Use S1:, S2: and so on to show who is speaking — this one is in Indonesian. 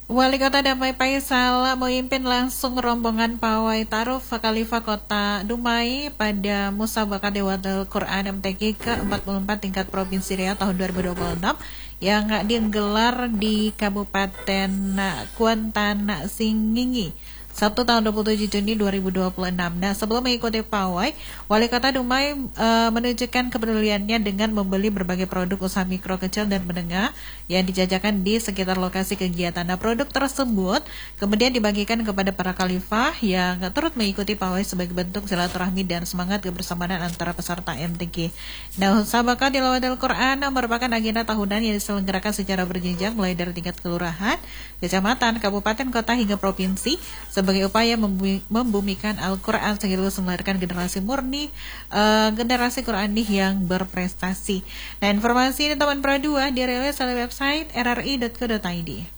S1: Wali Kota Damai Faisal memimpin langsung rombongan pawai Taruf Khalifah Kota Dumai pada Musabaqah Dewatul Quran MTQ ke-44 tingkat Provinsi Riau tahun 2026 yang digelar di Kabupaten Kuantan Singingi Sabtu tanggal 27 Juni 2026. Nah, sebelum mengikuti pawai, Wali Kota Dumai menunjukkan kepeduliannya dengan membeli berbagai produk usaha mikro, kecil, dan menengah yang dijajakan di sekitar lokasi kegiatan. Nah, produk tersebut kemudian dibagikan kepada para khalifah yang turut mengikuti pawai sebagai bentuk silaturahmi dan semangat kebersamaan antara peserta MTQ. Nah, Musabaqah Tilawatil Quran merupakan agenda tahunan yang diselenggarakan secara berjenjang mulai dari tingkat kelurahan, kecamatan, kabupaten, kota, hingga provinsi sebagai upaya membumikan Al-Quran sekaligus melahirkan generasi murni, generasi Qurani yang berprestasi. Nah, informasi ini teman Pro 2 dirilis oleh website rri.co.id.